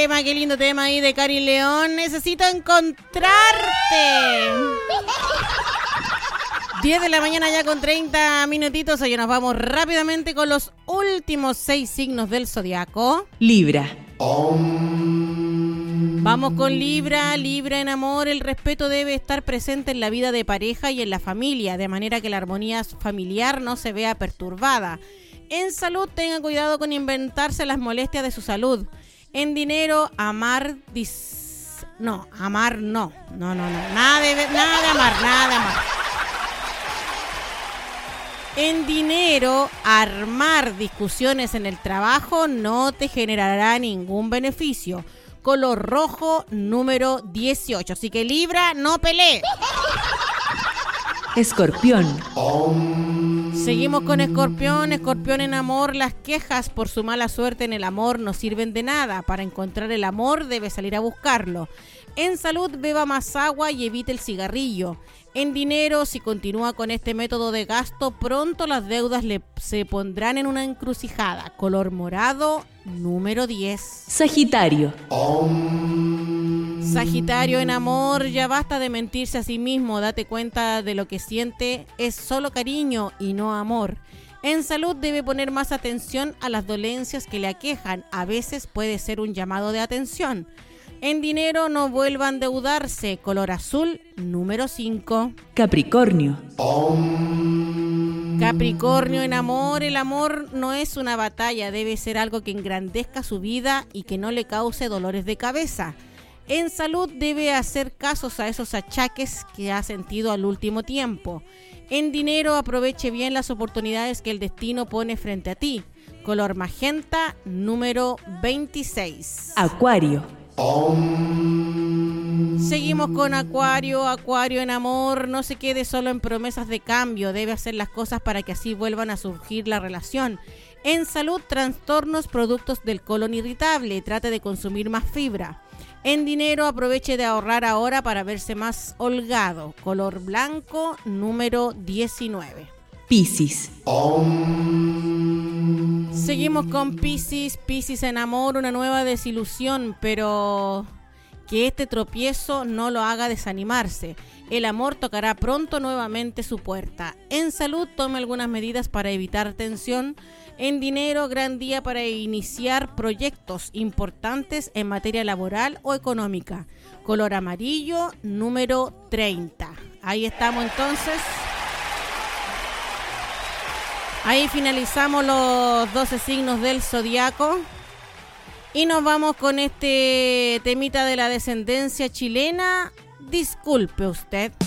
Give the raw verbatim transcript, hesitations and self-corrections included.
tema, qué lindo tema ahí de Cari León. Necesito encontrarte. diez de la mañana ya con treinta minutitos. Hoy nos vamos rápidamente con los últimos seis signos del zodiaco. Libra. Vamos con Libra. Libra en amor. El respeto debe estar presente en la vida de pareja y en la familia, de manera que la armonía familiar no se vea perturbada. En salud, tenga cuidado con inventarse las molestias de su salud. En dinero, amar... Dis... No, amar no. No, no, no. Nada de, nada de amar, nada de amar. En dinero, armar discusiones en el trabajo no te generará ningún beneficio. Color rojo, número dieciocho. Así que Libra, no pelee. Escorpión. Seguimos con Escorpión. Escorpión en amor. Las quejas por su mala suerte en el amor no sirven de nada. Para encontrar el amor debe salir a buscarlo. En salud, beba más agua y evite el cigarrillo. En dinero, si continúa con este método de gasto, pronto las deudas le se pondrán en una encrucijada. Color morado, número diez. Sagitario. Sagitario en amor, ya basta de mentirse a sí mismo, date cuenta de lo que siente, es solo cariño y no amor. En salud debe poner más atención a las dolencias que le aquejan, a veces puede ser un llamado de atención. En dinero no vuelva a endeudarse, color azul, número cinco. Capricornio. Capricornio en amor, el amor no es una batalla, debe ser algo que engrandezca su vida y que no le cause dolores de cabeza. En salud debe hacer casos a esos achaques que ha sentido al último tiempo. En dinero aproveche bien las oportunidades que el destino pone frente a ti. Color magenta, número veintiséis. Acuario. Seguimos con Acuario. Acuario en amor, no se quede solo en promesas de cambio, debe hacer las cosas para que así vuelvan a surgir la relación. En salud, trastornos, productos del colon irritable, trate de consumir más fibra. En dinero, aproveche de ahorrar ahora para verse más holgado. Color blanco, número diecinueve. Piscis. Seguimos con Piscis. Piscis en amor, una nueva desilusión, pero que este tropiezo no lo haga desanimarse. El amor tocará pronto nuevamente su puerta. En salud, tome algunas medidas para evitar tensión. En dinero, gran día para iniciar proyectos importantes en materia laboral o económica. Color amarillo, número treinta. Ahí estamos entonces. Ahí finalizamos los doce signos del zodiaco. Y nos vamos con este temita de la descendencia chilena. Disculpe usted.